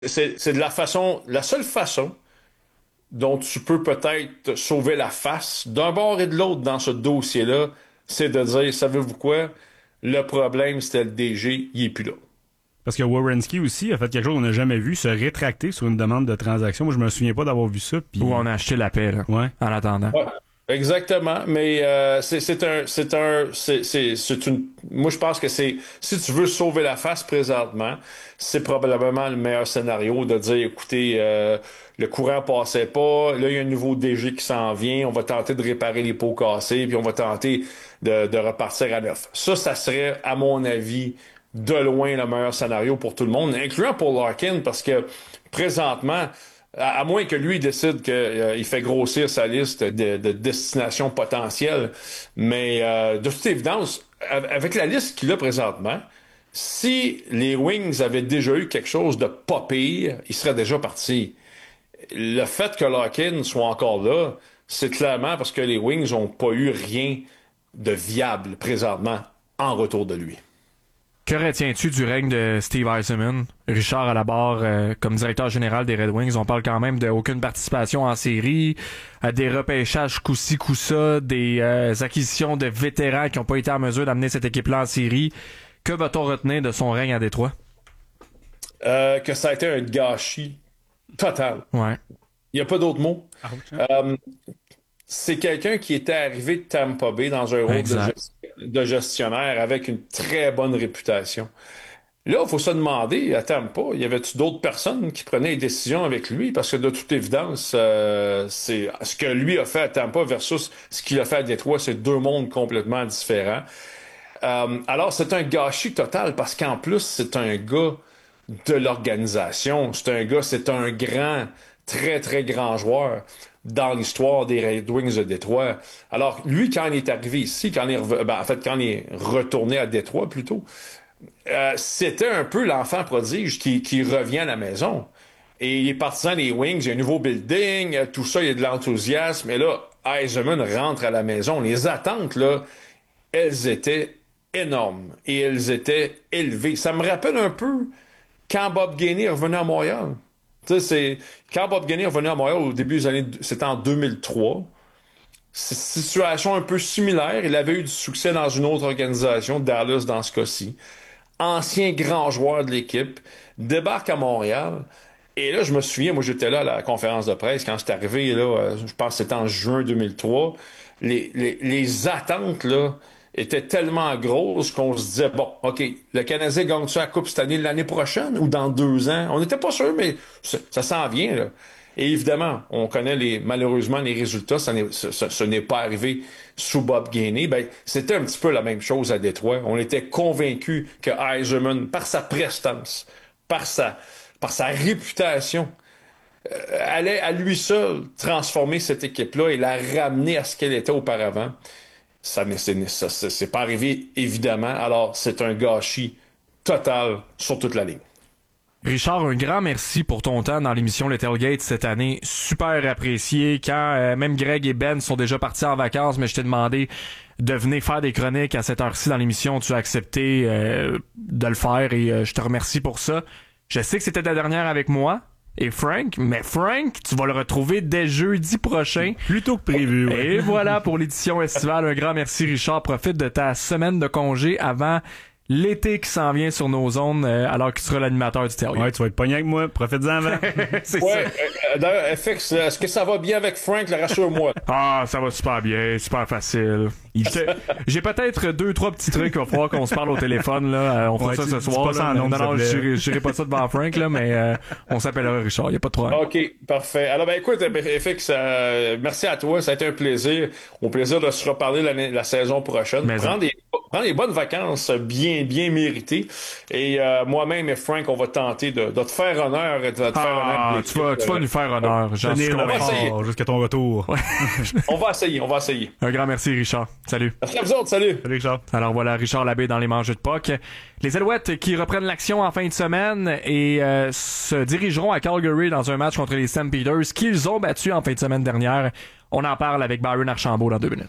C'est de la seule façon dont tu peux peut-être sauver la face d'un bord et de l'autre dans ce dossier-là, c'est de dire, savez-vous quoi? Le problème, c'était le DG, il est plus là. Parce que Werenski aussi a fait quelque chose qu'on n'a jamais vu, se rétracter sur une demande de transaction. Moi, je me souviens pas d'avoir vu ça. Puis... Ou on a acheté la paix, là, ouais. en attendant. Ouais, exactement. Mais moi, je pense que si tu veux sauver la face présentement, c'est probablement le meilleur scénario de dire, écoutez, le courant passait pas, là, il y a un nouveau DG qui s'en vient, on va tenter de réparer les pots cassés, puis on va tenter de repartir à neuf. Ça serait, à mon avis, de loin le meilleur scénario pour tout le monde, incluant pour Larkin, parce que présentement, à moins que lui décide qu'il fait grossir sa liste de destinations potentielles, mais de toute évidence, avec la liste qu'il a présentement, si les Wings avaient déjà eu quelque chose de pas pire, ils seraient déjà partis. Le fait que Larkin soit encore là, c'est clairement parce que les Wings n'ont pas eu rien de viable présentement en retour de lui. Que retiens-tu du règne de Steve Yzerman? Richard à la barre comme directeur général des Red Wings. On parle quand même d'aucune participation en série, des repêchages coup-ci, coup-ça, des acquisitions de vétérans qui n'ont pas été en mesure d'amener cette équipe-là en série. Que va-t-on retenir de son règne à Détroit? Que ça a été un gâchis total. Ouais. Il n'y a pas d'autre mot. C'est quelqu'un qui était arrivé de Tampa Bay dans un rôle de gestionnaire avec une très bonne réputation. Là, il faut se demander, à Tampa, y avait-tu d'autres personnes qui prenaient les décisions avec lui? Parce que de toute évidence, c'est ce que lui a fait à Tampa versus ce qu'il a fait à Détroit, c'est deux mondes complètement différents. Alors, c'est un gâchis total parce qu'en plus, c'est un gars de l'organisation. C'est un grand, très, très grand joueur dans l'histoire des Red Wings de Détroit. Alors, lui, quand il est arrivé ici, quand il est retourné à Détroit plutôt, c'était un peu l'enfant prodige qui revient à la maison. Et il est partisan des Wings, il y a un nouveau building, tout ça, il y a de l'enthousiasme. Et là, Yzerman rentre à la maison. Les attentes, là, elles étaient énormes et elles étaient élevées. Ça me rappelle un peu quand Bob Gainey est revenu à Montréal. Tu sais, quand Bob Gainey est revenu à Montréal au début des années, c'était en 2003. C'est une situation un peu similaire. Il avait eu du succès dans une autre organisation, Dallas dans ce cas-ci. Ancien grand joueur de l'équipe, débarque à Montréal. Et là, je me souviens, moi j'étais là à la conférence de presse quand c'est arrivé, là, je pense que c'était en juin 2003. Les attentes, là, étaient tellement grosses qu'on se disait, bon, OK, le Canadien gagne-tu la Coupe cette année, l'année prochaine ou dans 2 ans? On n'était pas sûr, mais ça s'en vient, là. Et évidemment, on connaît malheureusement les résultats. Ce n'est pas arrivé sous Bob Gainey. Ben, c'était un petit peu la même chose à Détroit. On était convaincus que Yzerman, par sa prestance, par sa réputation, allait à lui seul transformer cette équipe-là et la ramener à ce qu'elle était auparavant. Ça c'est pas arrivé, évidemment. Alors, c'est un gâchis total sur toute la ligne. Richard, un grand merci pour ton temps dans l'émission Le Tailgate cette année. Super apprécié. Quand même Greg et Ben sont déjà partis en vacances, mais je t'ai demandé de venir faire des chroniques à cette heure-ci dans l'émission. Tu as accepté de le faire et je te remercie pour ça. Je sais que c'était ta dernière avec moi et Frank, mais Frank, tu vas le retrouver dès jeudi prochain. Plus tôt que prévu. Ouais. Et voilà pour l'édition estivale. Un grand merci, Richard. Profite de ta semaine de congé avant l'été qui s'en vient sur nos zones alors que tu seras l'animateur du Tailgate. Ouais, tu vas être pogné avec moi. Profite-en avant. C'est ouais, ça. D'ailleurs, FX, est-ce que ça va bien avec Frank? Rassure-moi. Ah, ça va super bien. Super facile. J'ai peut-être 2-3 petits trucs. Il va falloir qu'on se parle au téléphone. Là. On fera ça ce soir. Là. Non, je dirai pas ça devant Frank, là, mais on s'appellera Richard. Il n'y a pas de problème. OK, parfait. Alors, ben écoute, FX, merci à toi. Ça a été un plaisir. Au plaisir de se reparler la saison prochaine. Prends des bonnes vacances bien méritées. Et moi-même et Frank, on va tenter de te faire honneur. Tu vas nous faire honneur. J'en suis convaincu. Jusqu'à ton retour. Ouais. On va essayer. Un grand merci, Richard. Salut. Merci à vous autres, salut. Salut, Richard. Alors voilà, Richard Labbé dans les manches de puck. Les Alouettes qui reprennent l'action en fin de semaine et se dirigeront à Calgary dans un match contre les Stampeders qu'ils ont battu en fin de semaine dernière. On en parle avec Byron Archambault dans 2 minutes.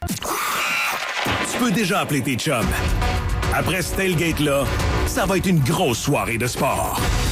Tu peux déjà appeler tes chums. Après ce tailgate-là, ça va être une grosse soirée de sport.